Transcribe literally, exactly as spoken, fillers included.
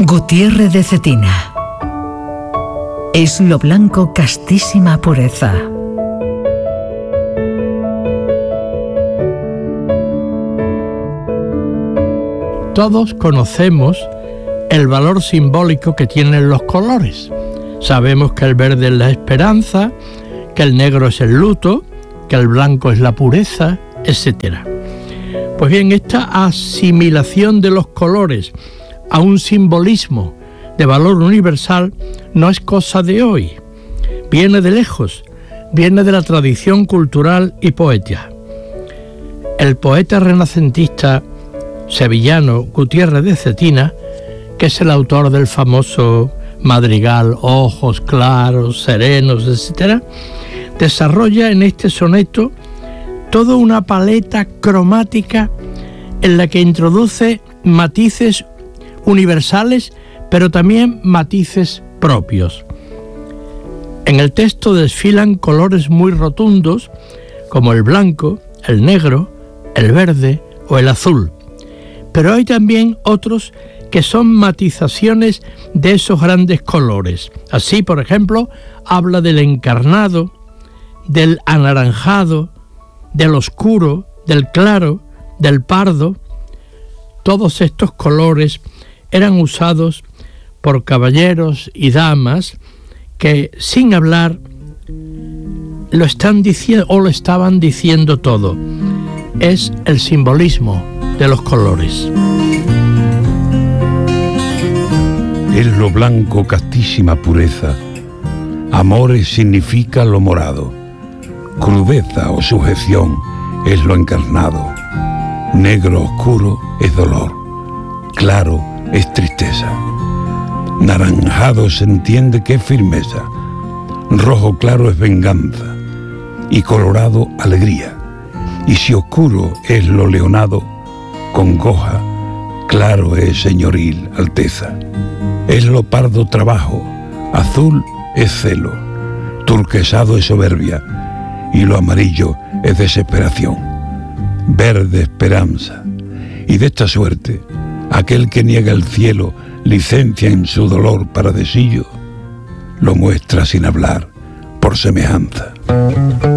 Gutiérrez de Cetina. Es lo blanco castísima pureza. Todos conocemos el valor simbólico que tienen los colores. Sabemos que el verde es la esperanza, que el negro es el luto, que el blanco es la pureza, etcétera. Pues bien, esta asimilación de los colores a un simbolismo de valor universal no es cosa de hoy. Viene de lejos, viene de la tradición cultural y poética. El poeta renacentista sevillano Gutiérrez de Cetina, que es el autor del famoso madrigal Ojos claros, serenos, etcétera, desarrolla en este soneto toda una paleta cromática en la que introduce matices universales, pero también matices propios. En el texto desfilan colores muy rotundos, como el blanco, el negro, el verde o el azul. Pero hay también otros que son matizaciones de esos grandes colores. Así, por ejemplo, habla del encarnado, del anaranjado, del oscuro, del claro, del pardo. Todos estos colores eran usados por caballeros y damas que, sin hablar, lo están diciendo o lo estaban diciendo todo. Es el simbolismo de los colores. Es lo blanco castísima pureza, amores significa lo morado, crudeza o sujeción es lo encarnado, negro oscuro es dolor, claro es tristeza, naranjado se entiende que es firmeza, rojo claro es venganza y colorado alegría, y si oscuro es lo leonado, congoja, claro es señoril alteza, es lo pardo trabajo, azul es celo, turquesado es soberbia y lo amarillo es desesperación, verde esperanza, y de esta suerte aquel que niega el cielo licencia en su dolor para desillo, lo muestra sin hablar por semejanza.